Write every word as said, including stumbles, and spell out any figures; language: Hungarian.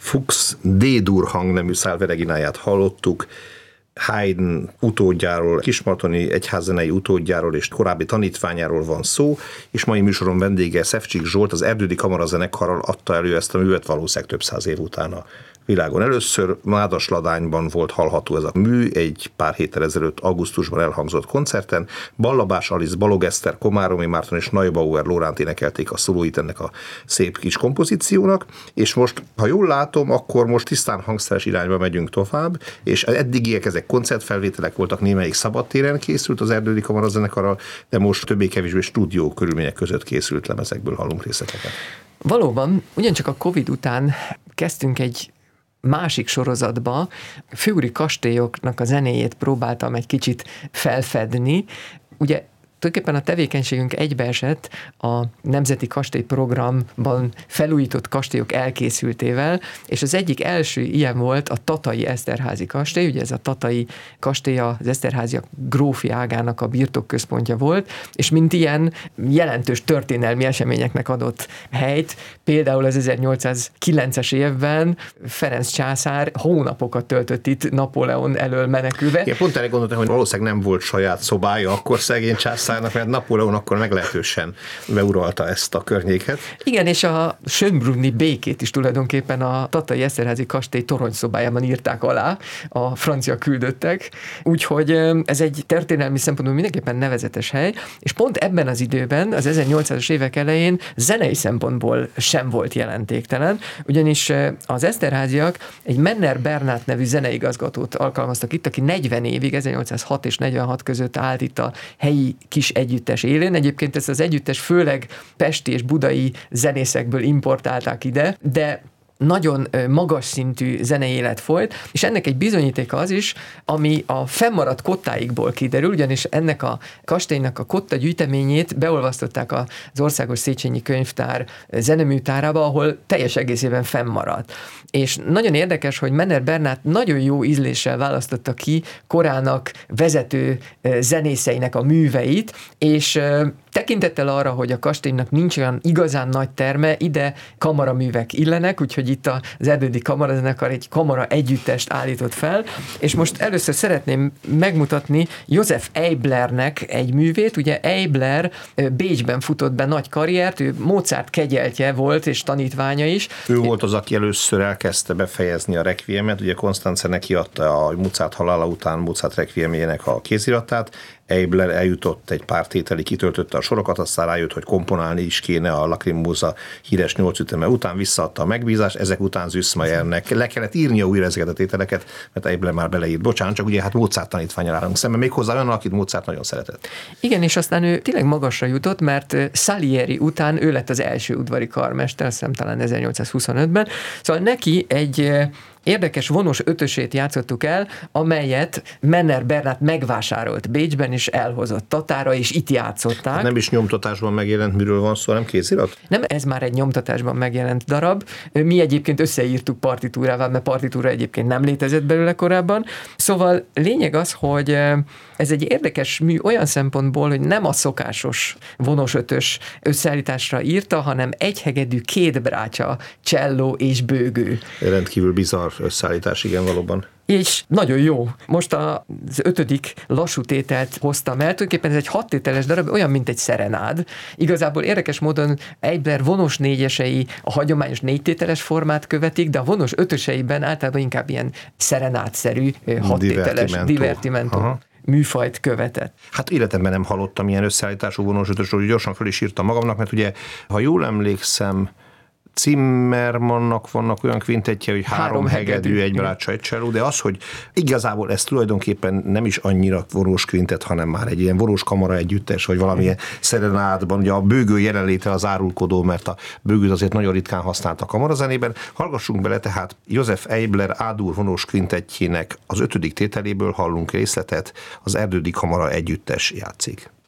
Fuchs D-dur hangnemű szálveregináját hallottuk, Haydn utódjáról, Kismartoni egyházzenei utódjáról és korábbi tanítványáról van szó, és mai műsoron vendége Szefcsik Zsolt, az Erdődi Kamarazenekarral adta elő ezt a művet valószínűleg több száz év után a világon. Először Mádasladányban volt hallható ez a mű, egy pár héttel ezelőtt augusztusban elhangzott koncerten. Ballabás Alice, Balog Eszter, Komáromi Márton és Neubauer Lóránt énekelték a szólóit ennek a szép kis kompozíciónak, és most, ha jól látom, akkor most tisztán hangszeres irányba megyünk tovább, és eddigiek ezek koncertfelvételek voltak, némelyik szabadtéren készült az Erdődi Kamarazenekarral, de most többé-kevésbé stúdió körülmények között készült lemezekből hallunk részleteket. Valóban, ugyancsak a Covid után kezdtünk egy másik sorozatba, főúri kastélyoknak a zenéjét próbáltam egy kicsit felfedni. Ugye tulajdonképpen a tevékenységünk egybeesett a Nemzeti Kastély Programban felújított kastélyok elkészültével, és az egyik első ilyen volt a Tatai Eszterházi kastély, ugye ez a Tatai kastély az Eszterháziak grófi ágának a birtokközpontja volt, és mint ilyen jelentős történelmi eseményeknek adott helyt, például az ezernyolcszázkilences évben Ferenc császár hónapokat töltött itt Napóleon elől menekülve. Igen, pont erre gondoltam, hogy valószínűleg nem volt saját szobája, akkor szegény császár, mert Napóleon akkor meglehetősen beuralta ezt a környéket. Igen, és a Schönbrunni békét is tulajdonképpen a Tatai Eszterházi kastély toronyszobájában írták alá a francia küldöttek, úgyhogy ez egy történelmi szempontból mindenképpen nevezetes hely, és pont ebben az időben, az ezernyolcszázas évek elején zenei szempontból sem volt jelentéktelen, ugyanis az Eszterháziak egy Menner Bernát nevű zeneigazgatót alkalmaztak itt, aki negyven évig, ezernyolcszázhat és negyvenhat között állt itt a helyi kis együttes élén. Egyébként ezt az együttes főleg pesti és budai zenészekből importálták ide, de nagyon magas szintű zenei élet folyt, és ennek egy bizonyítéka az is, ami a fennmaradt kottáikból kiderül, ugyanis ennek a kastélynak a kotta gyűjteményét beolvasztották az Országos Széchenyi Könyvtár zeneműtárába, ahol teljes egészében fennmaradt. És nagyon érdekes, hogy Menner Bernát nagyon jó ízléssel választotta ki korának vezető zenészeinek a műveit, és tekintettel arra, hogy a kastélynak nincs olyan igazán nagy terme, ide kamaraművek illenek, úgyhogy itt az Erdődi Kamarazenekar egy kamara együttest állított fel, és most először szeretném megmutatni Josef Eiblernek egy művét. Ugye Eibler Bécsben futott be nagy karriert, ő Mozart kegyeltje volt, és tanítványa is. Ő volt az, aki először elkezdte befejezni a Requiemet, ugye Konstance neki adta a Mozart halála után Mozart Requiemjének a kéziratát, Eibler eljutott egy pár tételig, kitöltötte a sorokat, aztán rájött, hogy komponálni is kéne a Lacrimosa híres nyolc üteme után, visszaadta a megbízást, ezek után Süssmayernek le kellett írnia újra ezeket a tételeket, mert Eibler már beleírt. Bocsánat, csak ugye hát Mozart tanítványra állunk szemben, méghozzá olyan, akit Mozart nagyon szeretett. Igen, és aztán ő tényleg magasra jutott, mert Salieri után ő lett az első udvari karmester, azt hiszem talán ezernyolcszázhuszonötben, szóval neki egy érdekes vonos ötösét játszottuk el, amelyet Menner Bernát megvásárolt Bécsben, és elhozott Tatára, és itt játszották. Hát nem is nyomtatásban megjelent műről van szó, nem kézirat? Nem, ez már egy nyomtatásban megjelent darab. Mi egyébként összeírtuk partitúrával, mert partitúra egyébként nem létezett belőle korábban. Szóval lényeg az, hogy ez egy érdekes mű olyan szempontból, hogy nem a szokásos vonos ötös összeállításra írta, hanem egyhegedű két brácsa, cselló és bőgő. Rendkívül bizarr összeállítás, igen, valóban. És nagyon jó. Most az ötödik lassú tételt hoztam el, tulajdonképpen ez egy hat tételes darab, olyan, mint egy szerenád. Igazából érdekes módon Eibler vonos négyesei a hagyományos négy tételes formát követik, de a vonos ötöseiben általában inkább ilyen szerenádszerű hat tételes divertimento. Aha. Műfajt követett. Hát életemben nem hallottam ilyen összeállítású vonos ötösről, hogy gyorsan föl is írtam magamnak, mert ugye, ha jól emlékszem, Zimmermannnak vannak olyan kvintetje, hogy három, három hegedű, hegedű, egy brácsa, egy cselló, de az, hogy igazából ez tulajdonképpen nem is annyira vorós kvintet, hanem már egy ilyen vorós kamara együttes, vagy valamilyen szerenádban, ugye a bőgő jelenléte az árulkodó, mert a bőgőt azért nagyon ritkán használta a kamarazenében. Hallgassunk bele, tehát Josef Eibler A-dur vonós kvintettjének az ötödik tételéből hallunk részletet, az Erdődi Kamara együttes játszik.